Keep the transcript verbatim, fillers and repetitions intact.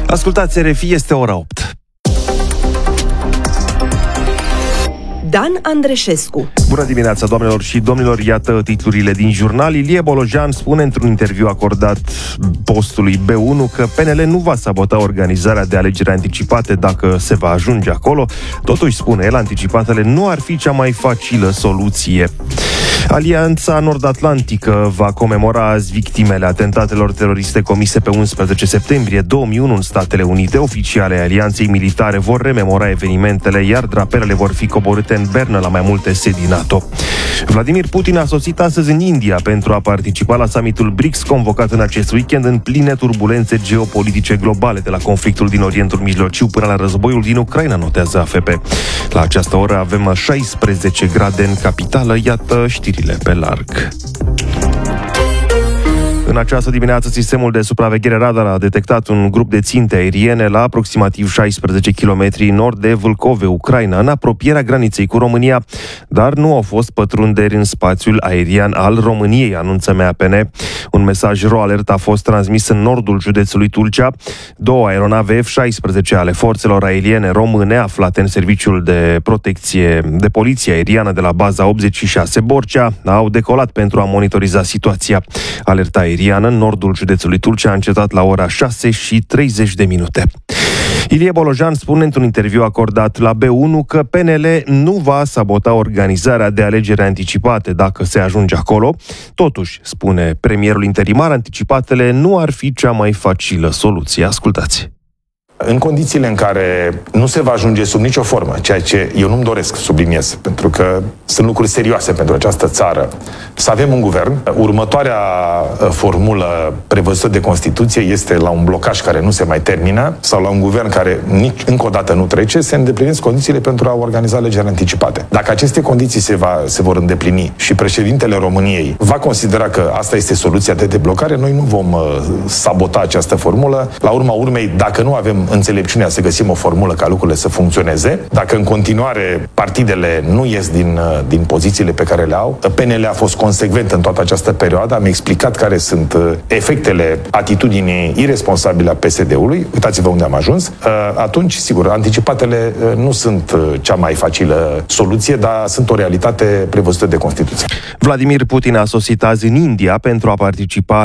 Ascultați R F I, este ora opt. Dan Andreșescu. Bună dimineața, doamnelor și domnilor, iată titlurile din jurnal. Ilie Bolojan spune într-un interviu acordat postului B unu că P N L nu va sabota organizarea de alegeri anticipate dacă se va ajunge acolo. Totuși, spune el, anticipatele nu ar fi cea mai facilă soluție. Alianța Nord-Atlantică va comemora azi victimele atentatelor teroriste comise pe unsprezece septembrie două mii unu în Statele Unite. Oficiale alianței militare vor rememora evenimentele, iar drapelele vor fi coborâte în Bernă la mai multe sedii NATO. Vladimir Putin a sosit astăzi în India pentru a participa la summitul B R I C S convocat în acest weekend în pline turbulențe geopolitice globale, de la conflictul din Orientul Mijlociu până la războiul din Ucraina, notează A F P. La această oră avem șaisprezece grade în capitală, iată știrile pe larg. În această dimineață, sistemul de supraveghere radar a detectat un grup de ținte aeriene la aproximativ șaisprezece kilometri nord de Vâlcove, Ucraina, în apropierea graniței cu România, dar nu au fost pătrunderi în spațiul aerian al României, anunță M A P N. Un mesaj ro-alert a fost transmis în nordul județului Tulcea. Două aeronave F șaisprezece ale forțelor aeriene române aflate în serviciul de protecție de poliție aeriană de la baza optzeci și șase Borcea au decolat pentru a monitoriza situația. Alerta aeriană în nordul județului Tulcea a încetat la ora șase și treizeci de minute. Ilie Bolojan spune într-un interviu acordat la B unu că P N L nu va sabota organizarea de alegeri anticipate dacă se ajunge acolo. Totuși, spune premierul interimar, anticipatele nu ar fi cea mai facilă soluție. Ascultați! În condițiile în care nu se va ajunge sub nicio formă, ceea ce eu nu-mi doresc, subliniez, pentru că sunt lucruri serioase pentru această țară, să avem un guvern. Următoarea formulă prevăzută de Constituție este la un blocaj care nu se mai termină sau la un guvern care nici încă o dată nu trece, se îndeplinesc condițiile pentru a organiza alegeri anticipate. Dacă aceste condiții se, va, se vor îndeplini și președintele României va considera că asta este soluția de deblocare, noi nu vom uh, sabota această formulă. La urma urmei, dacă nu avem înțelepciunea să găsim o formulă ca lucrurile să funcționeze, dacă în continuare partidele nu ies din, din pozițiile pe care le au, P N L a fost consecvent în toată această perioadă, am explicat care sunt efectele atitudinii irresponsabile a P S D-ului, uitați-vă unde am ajuns, atunci, sigur, anticipatele nu sunt cea mai facilă soluție, dar sunt o realitate prevăzută de Constituție. Vladimir Putin a sosit azi în India pentru a participa